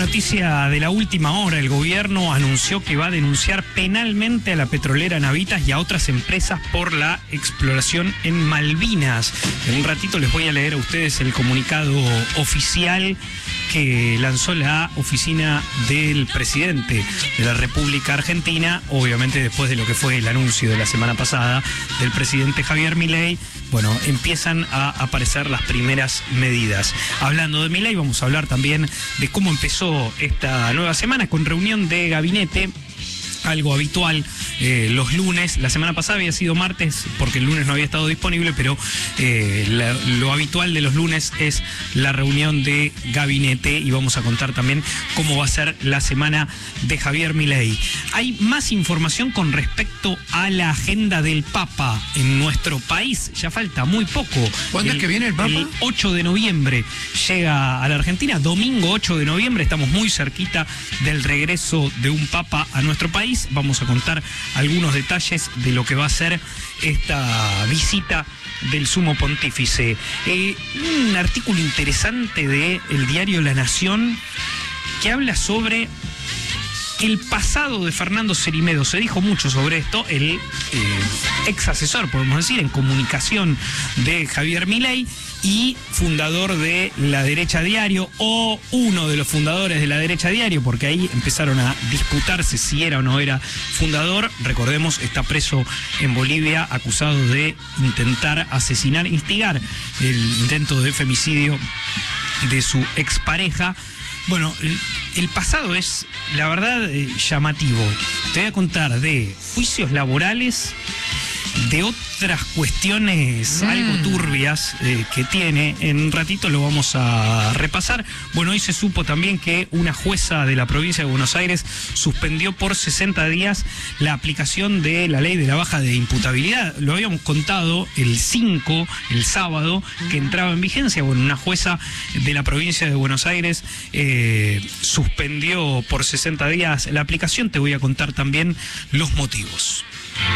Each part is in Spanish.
noticia de la última hora, el gobierno anunció que va a denunciar penalmente a la petrolera Navitas y a otras empresas por la exploración en Malvinas. En un ratito les voy a leer a ustedes el comunicado oficial que lanzó la oficina del presidente de la República Argentina, obviamente después de lo que fue el anuncio de la semana pasada del presidente Javier Milei. Bueno, empiezan a aparecer las primeras medidas. Hablando de Milei, vamos a hablar también de cómo empezó esta nueva semana con reunión de gabinete. Algo habitual los lunes. La semana pasada había sido martes porque el lunes no había estado disponible, pero lo habitual de los lunes es la reunión de gabinete y vamos a contar también cómo va a ser la semana de Javier Milei. Hay más información con respecto a la agenda del Papa en nuestro país. Ya falta muy poco. ¿Cuándo es que viene el Papa? El 8 de noviembre llega a la Argentina, domingo 8 de noviembre. Estamos muy cerquita del regreso de un Papa a nuestro país. Vamos a contar algunos detalles de lo que va a ser esta visita del Sumo Pontífice. Un artículo interesante del diario La Nación que habla sobre el pasado de Fernando Cerime. Se dijo mucho sobre esto. El ex asesor, podemos decir, en comunicación de Javier Milei y fundador de La Derecha Diario, o uno de los fundadores de La Derecha Diario, porque ahí empezaron a disputarse si era o no era fundador. Recordemos, está preso en Bolivia acusado de intentar asesinar, instigar el intento de femicidio de su expareja. Bueno, el pasado es, la verdad, llamativo. Te voy a contar de juicios laborales, de otras cuestiones algo turbias que tiene. En un ratito lo vamos a repasar. Bueno, hoy se supo también que una jueza de la provincia de Buenos Aires suspendió por 60 días la aplicación de la ley de la baja de imputabilidad. Lo habíamos contado el 5, el sábado, que entraba en vigencia. Bueno, una jueza de la provincia de Buenos Aires suspendió por 60 días la aplicación. Te voy a contar también los motivos.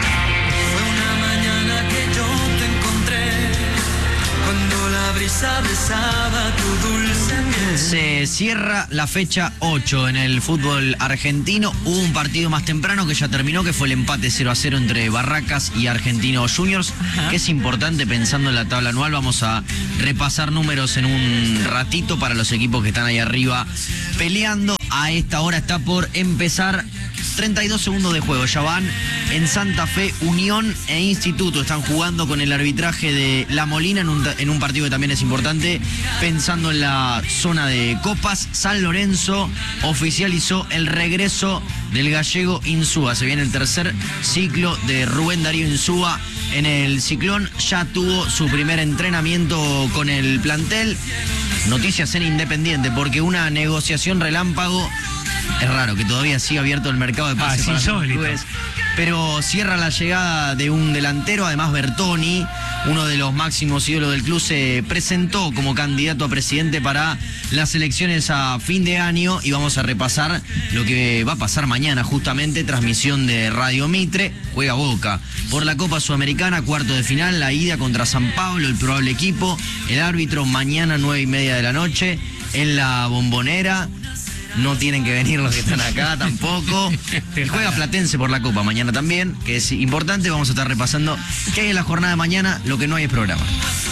Se cierra la fecha 8 en el fútbol argentino. Hubo un partido más temprano que ya terminó, que fue el empate 0-0 entre Barracas y Argentinos Juniors, que es importante pensando en la tabla anual. Vamos a repasar números en un ratito para los equipos que están ahí arriba peleando. A esta hora está por empezar. 32 segundos de juego, ya van en Santa Fe, Unión e Instituto. Están jugando con el arbitraje de La Molina en un partido que también es importante, pensando en la zona de copas. San Lorenzo oficializó el regreso del gallego Insúa. Se viene el tercer ciclo de Rubén Darío Insúa en el Ciclón. Ya tuvo su primer entrenamiento con el plantel. Noticias en Independiente, porque una negociación relámpago. Es raro que todavía siga abierto el mercado de pases para los clubes, pero cierra la llegada de un delantero. Además, Bertoni, uno de los máximos ídolos del club, se presentó como candidato a presidente para las elecciones a fin de año, y vamos a repasar lo que va a pasar mañana, justamente transmisión de Radio Mitre. Juega Boca por la Copa Sudamericana, cuarto de final, la ida contra San Pablo, el probable equipo. El árbitro mañana 9:30 de la noche en la Bombonera. No tienen que venir los que están acá tampoco. Y juega Platense por la Copa mañana también, que es importante. Vamos a estar repasando qué hay en la jornada de mañana. Lo que no hay es programa.